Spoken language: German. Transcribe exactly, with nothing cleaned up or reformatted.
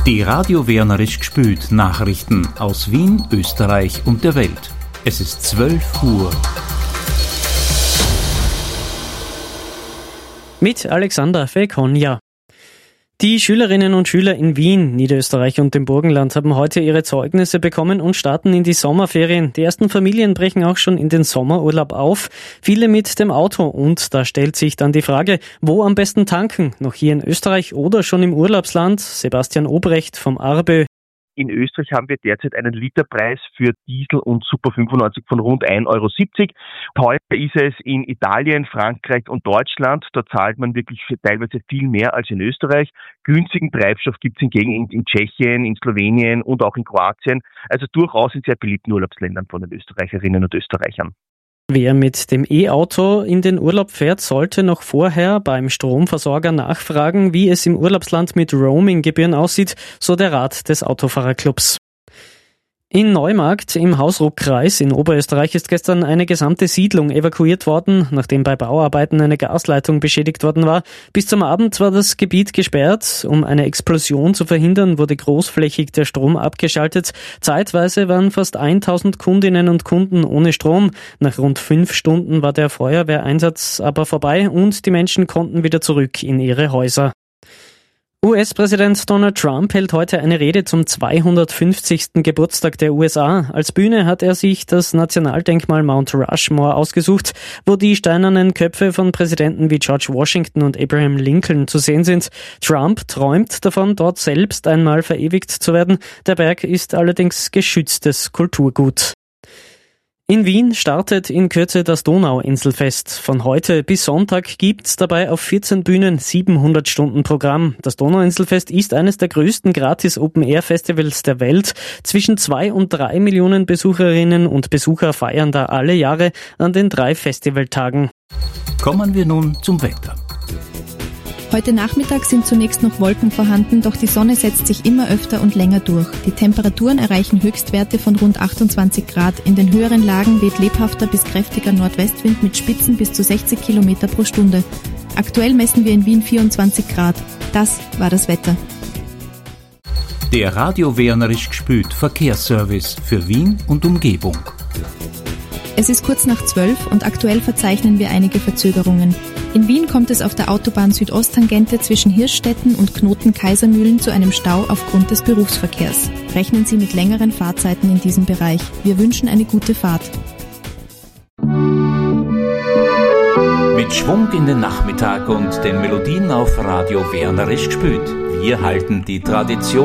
Die Radio Wernerisch gespült Nachrichten aus Wien, Österreich und der Welt. Es ist zwölf Uhr. Mit Alexander Fekonja. Die Schülerinnen und Schüler in Wien, Niederösterreich und dem Burgenland haben heute ihre Zeugnisse bekommen und starten in die Sommerferien. Die ersten Familien brechen auch schon in den Sommerurlaub auf, viele mit dem Auto. Und da stellt sich dann die Frage, wo am besten tanken? Noch hier in Österreich oder schon im Urlaubsland? Sebastian Obrecht vom ARBÖ. In Österreich haben wir derzeit einen Literpreis für Diesel und Super fünfundneunzig von rund ein Euro siebzig. Teuer ist es in Italien, Frankreich und Deutschland. Da zahlt man wirklich teilweise viel mehr als in Österreich. Günstigen Treibstoff gibt es hingegen in, in Tschechien, in Slowenien und auch in Kroatien. Also durchaus in sehr beliebten Urlaubsländern von den Österreicherinnen und Österreichern. Wer mit dem E-Auto in den Urlaub fährt, sollte noch vorher beim Stromversorger nachfragen, wie es im Urlaubsland mit Roaming-Gebühren aussieht, so der Rat des Autofahrerclubs. In Neumarkt im Hausruck-Kreis in Oberösterreich ist gestern eine gesamte Siedlung evakuiert worden, nachdem bei Bauarbeiten eine Gasleitung beschädigt worden war. Bis zum Abend war das Gebiet gesperrt. Um eine Explosion zu verhindern, wurde großflächig der Strom abgeschaltet. Zeitweise waren fast tausend Kundinnen und Kunden ohne Strom. Nach rund fünf Stunden war der Feuerwehreinsatz aber vorbei und die Menschen konnten wieder zurück in ihre Häuser. U S-Präsident Donald Trump hält heute eine Rede zum zweihundertfünfzigsten Geburtstag der U S A. Als Bühne hat er sich das Nationaldenkmal Mount Rushmore ausgesucht, wo die steinernen Köpfe von Präsidenten wie George Washington und Abraham Lincoln zu sehen sind. Trump träumt davon, dort selbst einmal verewigt zu werden. Der Berg ist allerdings geschütztes Kulturgut. In Wien startet in Kürze das Donauinselfest. Von heute bis Sonntag gibt's dabei auf vierzehn Bühnen siebenhundert Stunden Programm. Das Donauinselfest ist eines der größten Gratis-Open-Air-Festivals der Welt. Zwischen zwei und drei Millionen Besucherinnen und Besucher feiern da alle Jahre an den drei Festivaltagen. Kommen wir nun zum Wetter. Heute Nachmittag sind zunächst noch Wolken vorhanden, doch die Sonne setzt sich immer öfter und länger durch. Die Temperaturen erreichen Höchstwerte von rund achtundzwanzig Grad. In den höheren Lagen weht lebhafter bis kräftiger Nordwestwind mit Spitzen bis zu sechzig Kilometer pro Stunde. Aktuell messen wir in Wien vierundzwanzig Grad. Das war das Wetter. Der Radio Wernerisch gespült Verkehrsservice für Wien und Umgebung. Es ist kurz nach zwölf und aktuell verzeichnen wir einige Verzögerungen. In Wien kommt es auf der Autobahn Südosttangente zwischen Hirschstetten und Knoten Kaisermühlen zu einem Stau aufgrund des Berufsverkehrs. Rechnen Sie mit längeren Fahrzeiten in diesem Bereich. Wir wünschen eine gute Fahrt. Mit Schwung in den Nachmittag und den Melodien auf Radio Wernerisch gespült. Wir halten die Tradition.